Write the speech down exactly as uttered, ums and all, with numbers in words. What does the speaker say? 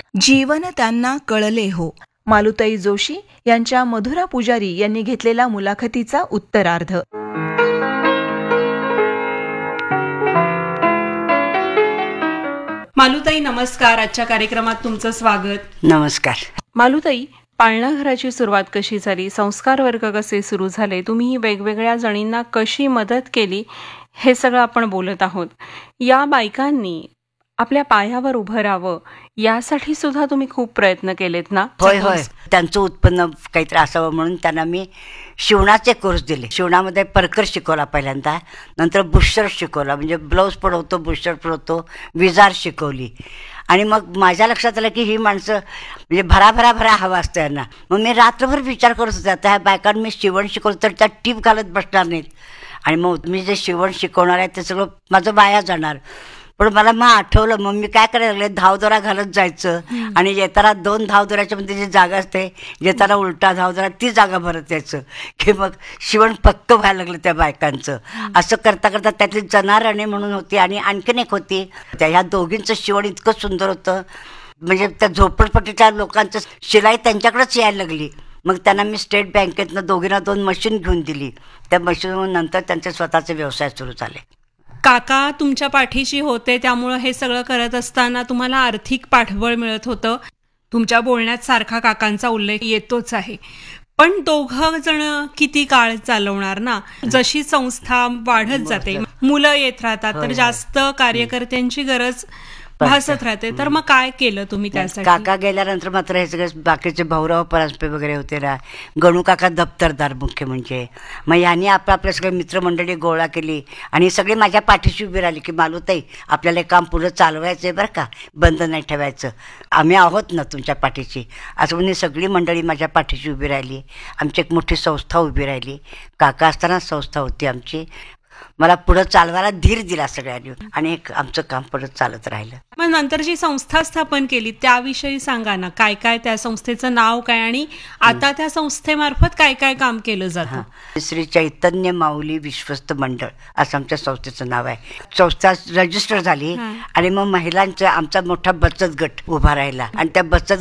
जीवन त्यांना कळले हो. मालुताई जोशी यांच्या मधुरा पुजारी यांनी घेतलेला मुलाखतीचा उत्तरार्ध. मालुताई नमस्कार. आजच्या कार्यक्रमात तुमचं स्वागत. नमस्कार. मालुताई, पाळणाघराची सुरुवात कशी झाली, संस्कार वर्ग कसे सुरू झाले, तुम्ही वेगवेगळ्या जणींना कशी मदत केली, हे सगळं आपण बोलत आहोत. या बायकांनी आपल्या पायावर उभं राहावं यासाठी सुद्धा तुम्ही खूप प्रयत्न केलेत ना? होय होय त्यांचं उत्पन्न काहीतरी असावं म्हणून त्यांना मी शिवणाचे कोर्स दिले. शिवणामध्ये परकर शिकवला पहिल्यांदा, नंतर बुशर्ट शिकवला, म्हणजे ब्लाऊज पण होतो, बुशर्ट पण होतो, विजार शिकवली. आणि मग माझ्या लक्षात आलं की ही माणसं म्हणजे भराभरा भरा हवा असतं यांना. मग मी रात्रभर विचार करत होते, आता ह्या बायकांना मी शिवण शिकवलं तर त्या टीप घालत बसणार नाहीत, आणि मग मी जे शिवण शिकवणार आहे ते सगळं माझं वाया जाणार. पण मला मग आठवलं, मग मी काय करायला लागले, धावदोरा घालत जायचं आणि येताना दोन धावदोऱ्याच्या मध्ये जी जागा असते, येताना उलटा धावदोरा ती जागा भरत यायचं की मग शिवण पक्क व्हायला लागलं त्या बायकांचं. असं करता करता त्यातली जनारणे म्हणून होती आणि आणखीन एक होती, त्या ह्या दोघींचं शिवण इतकं सुंदर होतं, म्हणजे त्या झोपडपट्टीच्या लोकांचं शिलाई त्यांच्याकडेच यायला लागली. मग त्यांना मी स्टेट बँकेतनं दोघींना दोन मशीन घेऊन दिली. त्या मशीनवरून नंतर त्यांचे स्वतःचे व्यवसाय सुरू झाले. काका तुमच्या पाठीशी होते, त्यामुळं हे सगळं करत असताना तुम्हाला आर्थिक पाठबळ मिळत होतं. तुमच्या बोलण्यात सारखा काकांचा उल्लेख येतोच आहे. पण दोघं जण किती काळ चालवणार ना? जशी संस्था वाढत जाते, मुलं येत राहतात, तर जास्त कार्यकर्त्यांची गरज भासत राहते. तर मग काय केलं तुम्ही त्यासाठी? काका गेल्यानंतर मात्र हे सगळे बाकीचे भाऊराव परांजपे वगैरे होते ना, गणू काका दप्तरदार मुख्य म्हणजे, मग यांनी आपलं आपल्या सगळे मित्रमंडळी गोळा केली आणि सगळी माझ्या पाठीशी उभी राहिली की मालुताई आपल्याला काम पुढं चालवायचं आहे बरं का, बंद नाही ठेवायचं, आम्ही आहोत ना तुमच्या पाठीशी. असं म्हणजे सगळी मंडळी माझ्या पाठीशी उभी राहिली. आमची एक मोठी संस्था उभी राहिली. काका असताना संस्था होती आमची. मला पुढं चालवायला धीर दिला सगळ्यांनी आणि एक आमचं काम पुढं चालत राहिलं. मग नंतर जी संस्था स्थापन केली त्याविषयी सांगा ना, काय काय त्या संस्थेचं नाव काय आणि आता त्या संस्थेमार्फत काय काय काम केलं जातं? श्री चैतन्य माऊली विश्वस्त मंडळ असं आमच्या संस्थेचं नाव आहे. संस्था रजिस्टर झाली आणि मग महिलांचा आमचा मोठा बचत गट उभा राहिला आणि त्या बचत